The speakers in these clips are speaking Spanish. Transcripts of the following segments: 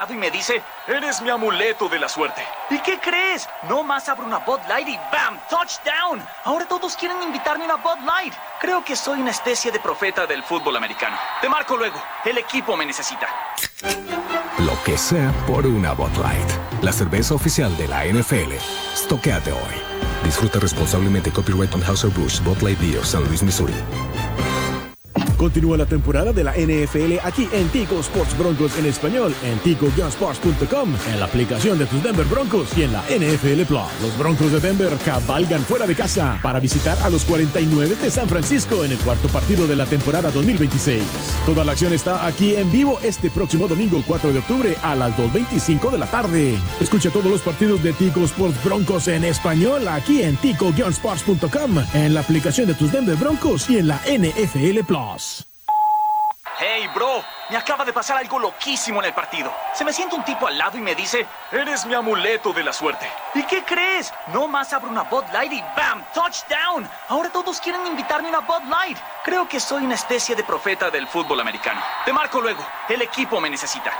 lado y me dice, eres mi amuleto de la suerte. ¿Y qué crees? No más abro una Bud Light y ¡bam! ¡Touchdown! Ahora todos quieren invitarme a una Bud Light. Creo que soy una especie de profeta del fútbol americano. Te marco luego. El equipo me necesita. Lo que sea por una Bud Light. La cerveza oficial de la NFL. Estoquéate hoy. Disfruta responsablemente. Copyright Anheuser-Busch, Bud Light Beer, San Luis, Missouri. Continúa la temporada de la NFL aquí en Tigo Sports Broncos en español en tigo-sports.com, en la aplicación de tus Denver Broncos y en la NFL Plus. Los Broncos de Denver cabalgan fuera de casa para visitar a los 49 de San Francisco en el cuarto partido de la temporada 2026. Toda la acción está aquí en vivo este próximo domingo 4 de octubre a las 2:25 de la tarde. Escucha todos los partidos de Tigo Sports Broncos en español aquí en tigo-sports.com, en la aplicación de tus Denver Broncos y en la NFL Plus. Hey, bro, me acaba de pasar algo loquísimo en el partido. Se me sienta un tipo al lado y me dice, eres mi amuleto de la suerte. ¿Y qué crees? No más abro una Bud Light y ¡bam! ¡Touchdown! Ahora todos quieren invitarme a una Bud Light. Creo que soy una especie de profeta del fútbol americano. Te marco luego. El equipo me necesita.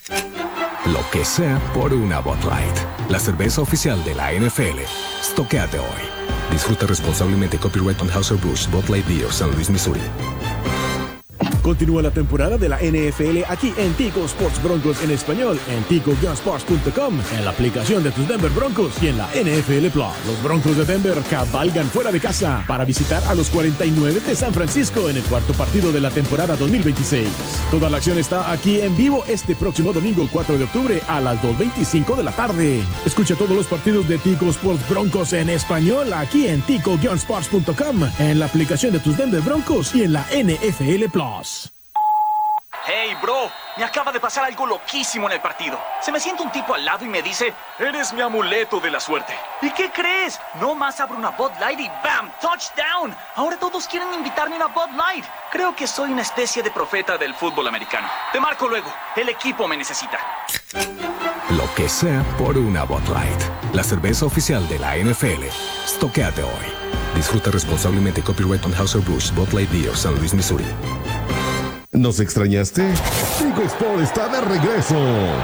Lo que sea por una Bud Light. La cerveza oficial de la NFL. Estoquéate hoy. Disfruta responsablemente. Copyright Anheuser-Busch, Bud Light Beer, San Luis, Missouri. Continúa la temporada de la NFL aquí en Tigo Sports Broncos en español en tigo-sports.com, en la aplicación de tus Denver Broncos y en la NFL Plus. Los Broncos de Denver cabalgan fuera de casa para visitar a los 49 de San Francisco en el cuarto partido de la temporada 2026. Toda la acción está aquí en vivo este próximo domingo 4 de octubre a las 2:25 de la tarde. Escucha todos los partidos de Tigo Sports Broncos en español aquí en tigo-sports.com, en la aplicación de tus Denver Broncos y en la NFL Plus. Hey, bro, me acaba de pasar algo loquísimo en el partido. Se me sienta un tipo al lado y me dice, eres mi amuleto de la suerte. ¿Y qué crees? No más abro una Bud Light y ¡bam! ¡Touchdown! Ahora todos quieren invitarme a una Bud Light. Creo que soy una especie de profeta del fútbol americano. Te marco luego. El equipo me necesita. Lo que sea por una Bud Light. La cerveza oficial de la NFL. Estoquéate hoy. Disfruta responsablemente. Copyright Anheuser-Busch, Bud Light Beer, San Luis, Missouri. ¿Nos extrañaste? Tigo Sport está de regreso.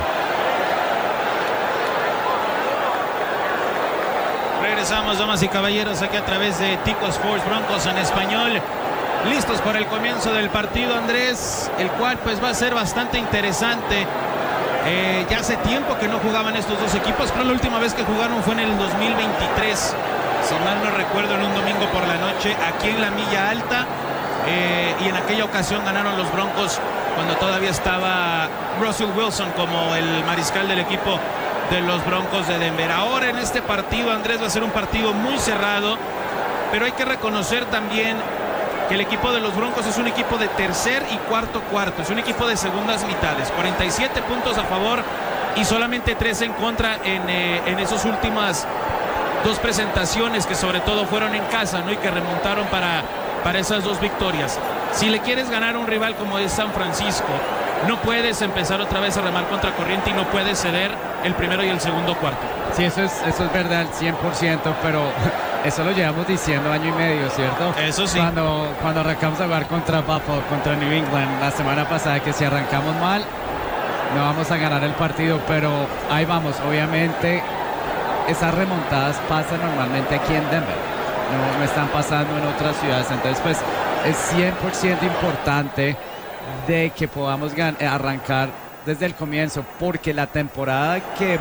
Regresamos, damas y caballeros, aquí a través de Tigo Sports Broncos en español. Listos para el comienzo del partido, Andrés, el cual pues va a ser bastante interesante. Ya hace tiempo que no jugaban estos dos equipos. Creo que la última vez que jugaron fue en el 2023. Si mal no recuerdo, en un domingo por la noche, aquí en la Milla Alta. Y en aquella ocasión ganaron los Broncos cuando todavía estaba Russell Wilson como el mariscal del equipo de los Broncos de Denver. Ahora en este partido, Andrés, va a ser un partido muy cerrado, pero hay que reconocer también que el equipo de los Broncos es un equipo de tercer y cuarto, es un equipo de segundas mitades, 47 puntos a favor y solamente 3 en contra en esas últimas dos presentaciones que sobre todo fueron en casa, ¿no? Y que remontaron para esas dos victorias. Si le quieres ganar a un rival como es San Francisco, no puedes empezar otra vez a remar contra corriente y no puedes ceder el primero y el segundo cuarto. Sí, eso es verdad, 100%, pero eso lo llevamos diciendo año y medio, ¿cierto? Eso sí. Cuando arrancamos a jugar contra Buffalo, contra New England, la semana pasada, que si arrancamos mal, no vamos a ganar el partido, pero ahí vamos. Obviamente, esas remontadas pasan normalmente aquí en Denver. No están pasando en otras ciudades, entonces pues es 100% importante de que podamos arrancar desde el comienzo, porque la temporada que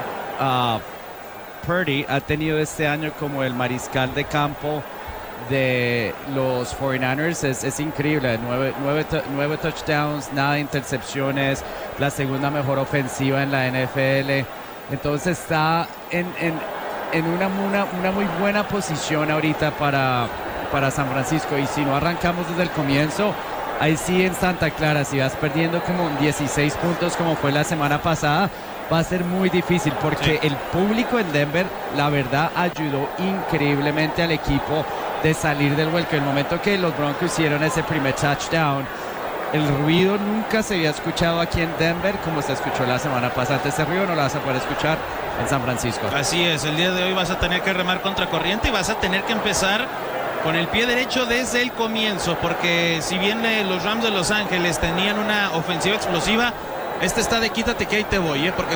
Purdy ha tenido este año como el mariscal de campo de los 49ers es increíble. 9 touchdowns, nada de intercepciones, la segunda mejor ofensiva en la NFL, entonces está en una muy buena posición ahorita para San Francisco. Y si no arrancamos desde el comienzo, ahí sí en Santa Clara, si vas perdiendo como 16 puntos como fue la semana pasada, va a ser muy difícil, porque el público en Denver, la verdad, ayudó increíblemente al equipo de salir del vuelco. El momento que los Broncos hicieron ese primer touchdown, el ruido nunca se había escuchado aquí en Denver como se escuchó la semana pasada. Ese ruido no lo vas a poder escuchar en San Francisco. Así es, el día de hoy vas a tener que remar contra corriente y vas a tener que empezar con el pie derecho desde el comienzo, porque si bien los Rams de Los Ángeles tenían una ofensiva explosiva, este está de quítate que ahí te voy, porque